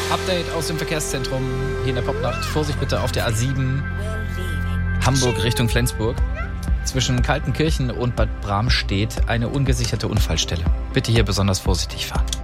Update aus dem Verkehrszentrum hier in der Popnacht. Vorsicht bitte auf der A7 Hamburg Richtung Flensburg. Zwischen Kaltenkirchen und Bad Bramstedt eine ungesicherte Unfallstelle. Bitte hier besonders vorsichtig fahren.